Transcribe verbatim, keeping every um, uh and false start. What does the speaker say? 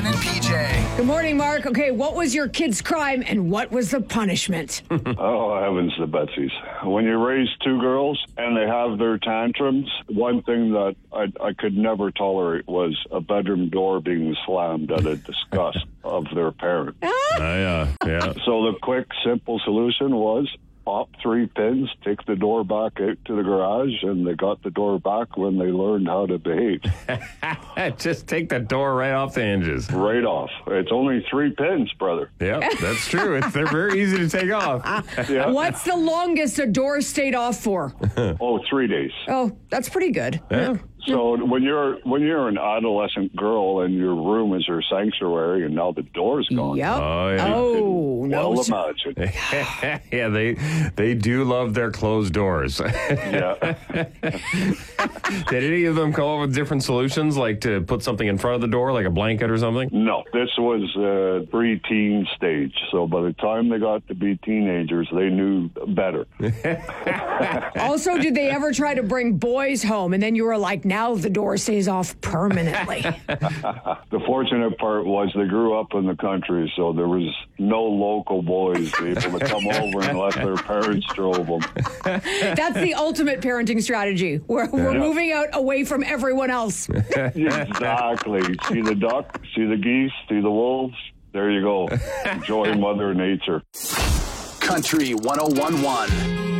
Alan and P J. Good morning, Mark. Okay, what was your kid's crime and what was the punishment? Oh, heavens to Betsy's. When you raise two girls and they have their tantrums, one thing that I, I could never tolerate was a bedroom door being slammed at a disgust of their parent. Uh, yeah, yeah. So the quick, simple solution was pop three pins, take the door back out to the garage, and they got the door back when they learned how to behave. Just take the door right off the hinges. Right off. It's only three pins, brother. Yep, that's true. It's, they're very easy to take off. Yeah. What's the longest a door stayed off for? Oh, three days. Oh, that's pretty good. Yeah. So when you're when you're an adolescent girl and your room is your sanctuary and now the door's gone. Yep. Oh, yeah. Oh, no. Well, sir. imagine. Yeah, they they do love their closed doors. Yeah. Did any of them come up with different solutions, like to put something in front of the door, like a blanket or something? No, this was uh, pre-teen stage. So by the time they got to be teenagers, they knew better. Also, did they ever try to bring boys home and then you were like, now the door stays off permanently? The fortunate part was they grew up in the country, so there was no local boys able to come over unless their parents drove them. That's the ultimate parenting strategy. We're, we're Yeah. moving out away from everyone else. Exactly. See the duck, see the geese, see the wolves. There you go. Enjoy Mother Nature. Country one oh one point one.